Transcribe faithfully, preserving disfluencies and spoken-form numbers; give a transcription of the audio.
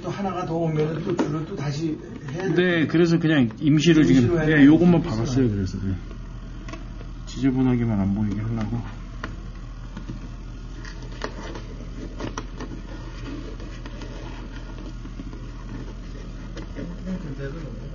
또 하나가 더 오면은 또 줄을 또 다시 해야 돼. 네, 그래서 그냥 임시로, 임시로 지금 네, 요것만 박았어요. 그래서 네. 지저분하게만 안 보이게 하려고. 그대로